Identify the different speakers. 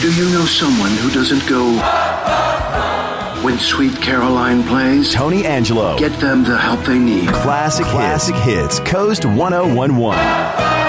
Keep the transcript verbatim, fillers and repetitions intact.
Speaker 1: Do you know someone who doesn't go when Sweet Caroline plays?
Speaker 2: Tony Angelo.
Speaker 1: Get them the help they need.
Speaker 2: Classic, Classic hits. hits. Coast ten eleven.